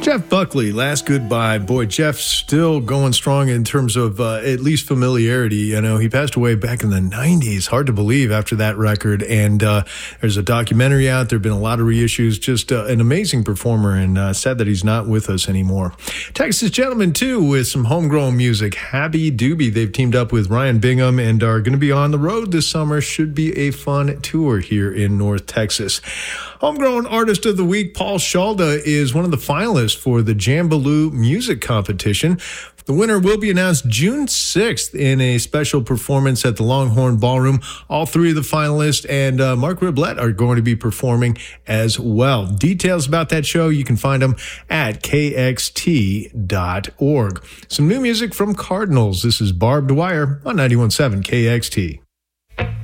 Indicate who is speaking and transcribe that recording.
Speaker 1: Jeff Buckley, Last Goodbye. Boy, Jeff's still going strong in terms of at least familiarity. You know, he passed away back in the 90s. Hard to believe after that record. And there's a documentary out. There have been a lot of reissues. Just an amazing performer, and sad that he's not with us anymore. Texas Gentlemen, too, with some homegrown music. Happy Doobie. They've teamed up with Ryan Bingham and are going to be on the road this summer. Should be a fun tour here in North Texas. Homegrown Artist of the Week, Paul Shalda, is one of the finalists for the Jambaloo Music Competition. The winner will be announced June 6th in a special performance at the Longhorn Ballroom. All three of the finalists and Mark Riblett are going to be performing as well. Details about that show, you can find them at kxt.org. Some new music from Cardinals. This is Barbed Wire on 91.7 KXT.